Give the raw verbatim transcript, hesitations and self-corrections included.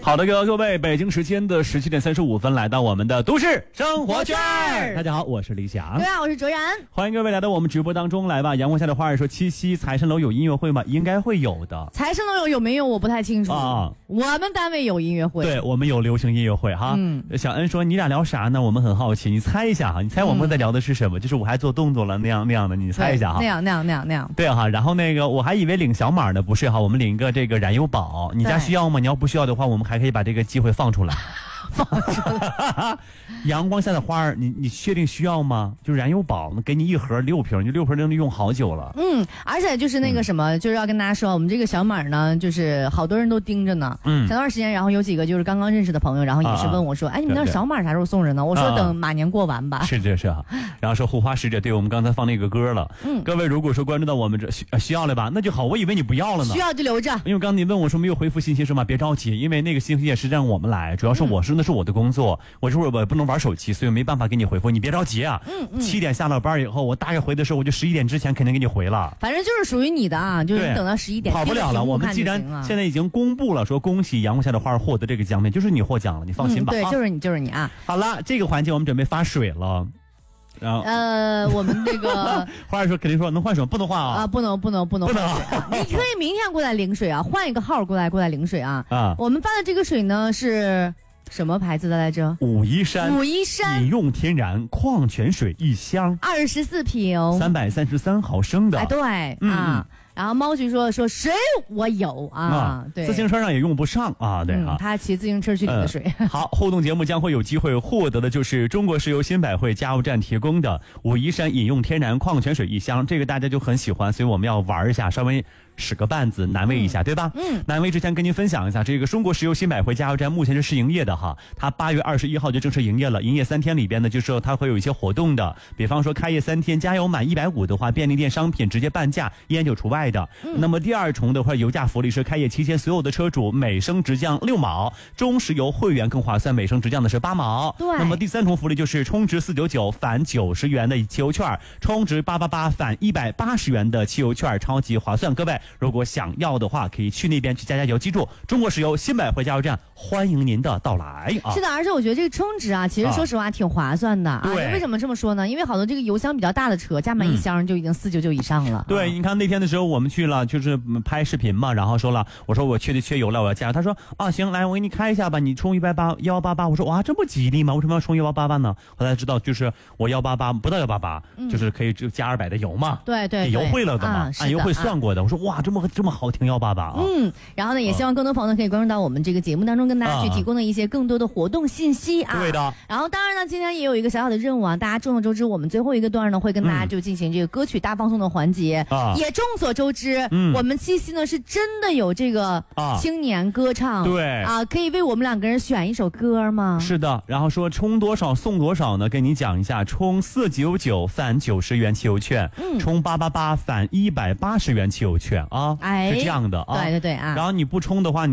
好的，各位，北京时间的十七点三十五分，来到我们的都市生活圈。大家好，我是李想。 对啊，我是卓然。 欢迎各位来到我们直播当中来吧。阳光下的花儿说，七夕财神楼有音乐会吗？应该会有的。 财神楼有有没有？我不太清楚啊。我们单位有音乐会， 对我们有流行音乐会哈。嗯，小恩说你俩聊啥呢？我们很好奇，你猜一下哈，你猜我们在聊的是什么？嗯、就是我还做动作了那样那样的，你猜一下哈。 那样那样那样那样。 对哈，然后那个我还以为领小码呢，不是哈，我们领一个这个燃油宝，你家需要吗？你要不需要的话，我们还可以把这个机会放出来。 放出来。 阳光下的花儿，你你确定需要吗？就燃油宝，给你一盒六瓶，就六瓶能用好久了。 嗯，而且就是那个什么，嗯、就是要跟大家说，我们这个小码呢，就是好多人都盯着呢。嗯，前段时间，然后有几个就是刚刚认识的朋友，然后也是问我说：“啊、哎，你们那小码啥时候送人呢？”我说：“等马年过完吧。啊” 是这是啊。然后说护花使者，对我们刚才放那个歌了。嗯，各位如果说关注到我们这需需要了吧，那就好。我以为你不要了呢。 需要就留着。 因为刚刚你问我说没有回复信息，说嘛别着急，因为那个信息也是让我们来，主要是我是、嗯、那是我的工作。我说我不能玩手机，所以没办法给你回复，你别着急啊。嗯嗯。七点下了班以后，我大概回的时候，我就十一点之前肯定给你回了。 反正就是属于你的啊，就是等到十一点。 跑不了了，我们既然现在已经公布了，说恭喜阳光下的花获得这个奖品，就是你获奖了，你放心吧。 嗯、对，就是你，就是你啊。 好了，这个环节我们准备发水了。然后呃，我们这个花儿说肯定说能换水，不能换啊啊，不能不能不能换水啊！你可以明天过来领水啊，换一个号过来过来领水啊啊！我们发的这个水呢是什么牌子的来着？ 武夷山， 武夷山饮用天然矿泉水一箱， 二十四瓶， 三百三十三毫升的。 哎，对、嗯、啊。然后猫菊说说水我有啊，啊对， 自行车上也用不上啊，对啊， 嗯、他骑自行车去领的水。 嗯、好，互动节目将会有机会获得的就是中国石油新百汇加油站提供的武夷山饮用天然矿泉水一箱，这个大家就很喜欢，所以我们要玩一下，稍微使个绊子难为一下、嗯、对吧？嗯，难为之前跟您分享一下，这个中国石油新百汇加油站目前是试营业的哈，它八月二十一号就正式营业了，营业三天里边呢，就是它会有一些活动的，比方说开业三天加油满一百五的话，便利店商品直接半价，烟酒除外的。嗯、那么第二重的话，油价福利是开业期间所有的车主每升直降六毛，中石油会员更划算，每升直降的是八毛。 对。 那么第三重福利就是充值四九九返九十元的汽油券，充值八八八返一百八十元的汽油券，超级划算。各位如果想要的话，可以去那边去加加油。记住，中国石油新百汇加油站欢迎您的到来啊！ 是的，而且我觉得这个充值啊，其实说实话挺划算的啊。 对、 啊。为什么这么说呢？因为好多这个油箱比较大的车，加满一箱就已经四九九以上了。 对、啊，你看那天的时候我们去了，就是拍视频嘛，然后说了，我说我缺的缺油了，我要加油。他说啊，行，来我给你开一下吧，你充一百八幺八八。我说哇，这不吉利吗？为什么要充幺八八呢？后来知道就是我幺八八不到幺八八，就是可以就加二百的油嘛。 对对， 优惠了的嘛，啊、按优惠算过的。啊、我说哇，这么这么好听幺八八啊。 嗯，然后呢，也希望更多朋友呢可以关注到我们这个节目当中，跟大家去提供的一些更多的活动信息啊。 对的。 然后当然呢，今天也有一个小小的任务啊，大家众所周知，我们最后一个段呢会跟大家就进行这个歌曲大放送的环节。啊、嗯。也众所周知，嗯、我们七夕呢是真的有这个青年歌唱。啊、 对。 啊，可以为我们两个人选一首歌吗？ 是的。然后说充多少送多少呢？跟你讲一下，充四九九返九十元汽油券，嗯、充八八八返一百八十元汽油券啊。哎，是这样的啊。 对对对啊。 然后你不充的话。